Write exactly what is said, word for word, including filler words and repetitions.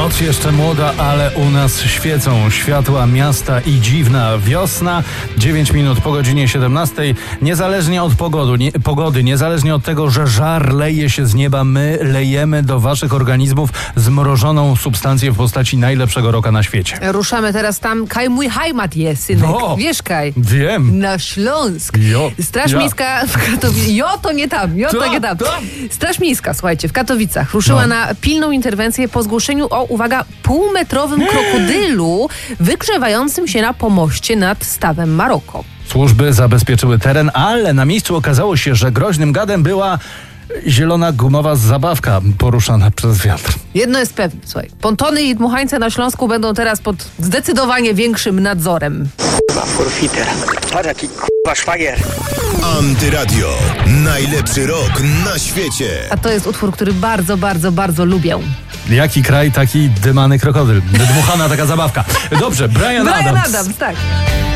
Noc jeszcze młoda, ale u nas świecą światła miasta i dziwna wiosna. dziewięć minut po godzinie siedemnastej. Niezależnie od pogody, nie, pogody, niezależnie od tego, że żar leje się z nieba, my lejemy do waszych organizmów zmrożoną substancję w postaci najlepszego roka na świecie. Ruszamy teraz tam. Kaj mój heimat jest, synek. O, Wiesz, Kaj? Wiem. Na Śląsk. Jo, Straż ja. Miejska w Katowicach. Jo, to nie tam. Jo, to Ta, nie tam. ta. Straż Miejska, słuchajcie, w Katowicach ruszyła No. na pilną interwencję po zgłoszeniu o, uwaga, półmetrowym krokodylu wygrzewającym się na pomoście nad stawem Maroko. Służby zabezpieczyły teren, ale na miejscu okazało się, że groźnym gadem była zielona gumowa zabawka poruszana przez wiatr. Jedno jest pewne, słuchaj, pontony i dmuchańce na Śląsku będą teraz pod zdecydowanie większym nadzorem. Forfiter. Patrz jaki k***a szwagier. Antyradio. Najlepszy rok na świecie. A to jest utwór, który bardzo, bardzo, bardzo lubię. Jaki kraj, taki dymany krokodyl. Dmuchana taka zabawka. Dobrze, Bryan, Bryan Adams. Adams, tak.